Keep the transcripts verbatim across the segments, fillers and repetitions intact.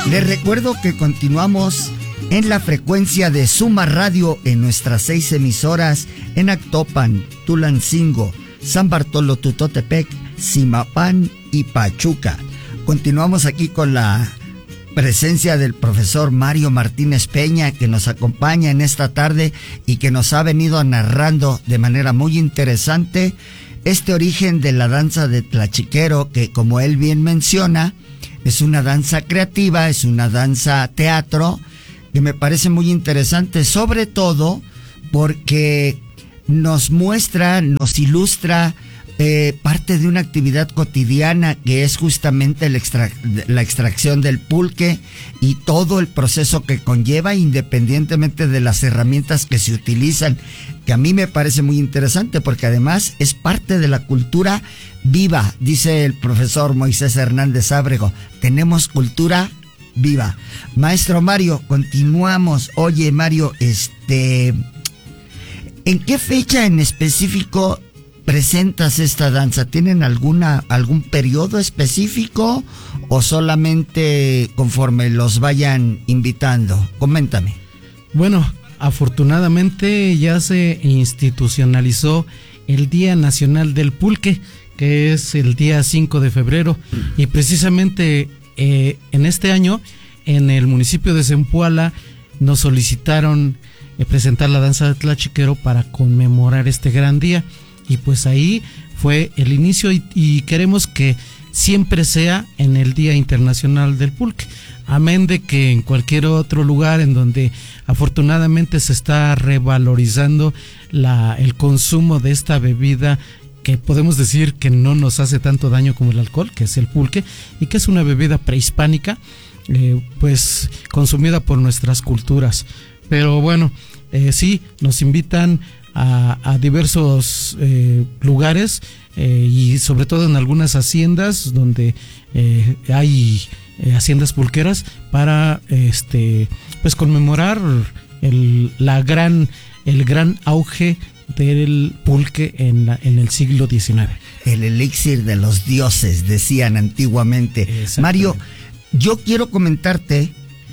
Les recuerdo que continuamos en la frecuencia de Suma Radio en nuestras seis emisoras en Actopan, Tulancingo, San Bartolo Tutotepec, Zimapán y Pachuca. Continuamos aquí con la presencia del profesor Mario Martínez Peña, que nos acompaña en esta tarde y que nos ha venido narrando de manera muy interesante este origen de la danza de tlachiquero, que como él bien menciona, es una danza creativa, es una danza teatro, que me parece muy interesante, sobre todo porque nos muestra, nos ilustra eh, parte de una actividad cotidiana que es justamente la, extra, la extracción del pulque y todo el proceso que conlleva, independientemente de las herramientas que se utilizan, que a mí me parece muy interesante porque además es parte de la cultura viva, dice el profesor Moisés Hernández Ábrego. Tenemos cultura viva. Maestro Mario, continuamos. Oye, Mario, este, ¿en qué fecha en específico presentas esta danza? ¿Tienen alguna algún periodo específico o solamente conforme los vayan invitando? Coméntame. Bueno, afortunadamente ya se institucionalizó el Día Nacional del Pulque, que es el día cinco de febrero, y precisamente eh, en este año en el municipio de Zempoala nos solicitaron eh, presentar la danza de tlachiquero para conmemorar este gran día, y pues ahí fue el inicio, y, y queremos que siempre sea en el Día Internacional del Pulque, amén de que en cualquier otro lugar en donde afortunadamente se está revalorizando la, el consumo de esta bebida que podemos decir que no nos hace tanto daño como el alcohol, que es el pulque, y que es una bebida prehispánica, eh, pues consumida por nuestras culturas. Pero bueno, eh, sí, nos invitan a, a diversos eh, lugares eh, y sobre todo en algunas haciendas donde eh, hay eh, haciendas pulqueras para este pues conmemorar el la gran el gran auge del pulque en, la, en el siglo diecinueve. El elixir de los dioses, decían antiguamente. Mario, yo quiero comentarte,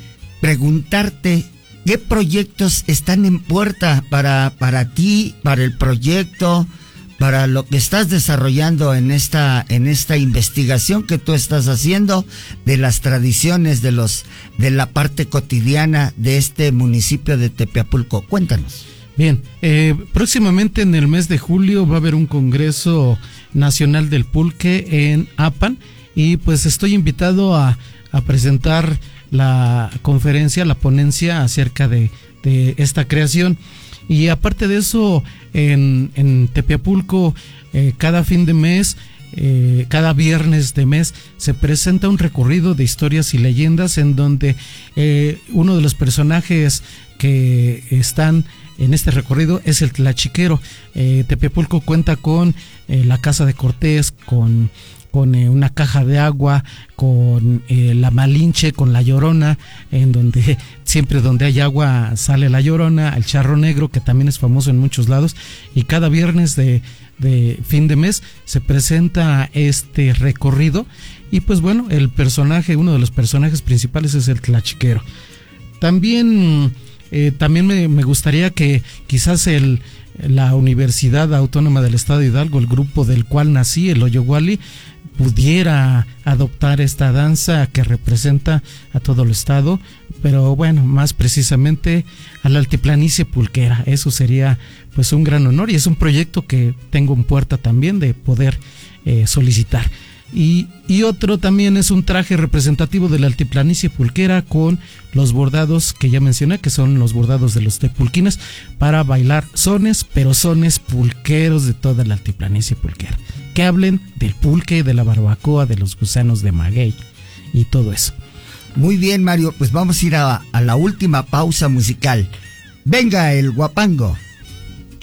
preguntarte, ¿qué proyectos están en puerta para, para ti, para el proyecto, para lo que estás desarrollando en esta, en esta investigación que tú estás haciendo de las tradiciones de los, de la parte cotidiana de este municipio de Tepeapulco? Cuéntanos. Bien, eh, próximamente en el mes de julio va a haber un Congreso Nacional del Pulque en Apan, y pues estoy invitado a, a presentar la conferencia, la ponencia acerca de, de esta creación. Y aparte de eso, en, en Tepeapulco, eh, cada fin de mes, eh, cada viernes de mes, se presenta un recorrido de historias y leyendas en donde eh, uno de los personajes que están en este recorrido es el tlachiquero. Eh, Tepeapulco cuenta con eh, la Casa de Cortés, con, con eh, una caja de agua, con eh, la Malinche, con la Llorona, en donde siempre donde hay agua sale la Llorona, el Charro Negro, que también es famoso en muchos lados, y cada viernes de, de fin de mes se presenta este recorrido, y pues bueno, el personaje, uno de los personajes principales es el tlachiquero. También Eh, también me, me gustaría que quizás el, la Universidad Autónoma del Estado de Hidalgo, el grupo del cual nací, el Oyoguali, pudiera adoptar esta danza que representa a todo el estado, pero bueno, más precisamente a la altiplanicie pulquera. Eso sería pues un gran honor, y es un proyecto que tengo en puerta también de poder eh, solicitar. Y, y otro también es un traje representativo de la altiplanicie pulquera con los bordados que ya mencioné, que son los bordados de los tepulquines, para bailar sones, pero sones pulqueros de toda la altiplanicie pulquera, que hablen del pulque, de la barbacoa, de los gusanos de maguey y todo eso. Muy bien, Mario, pues vamos a ir a, a la última pausa musical. Venga el guapango.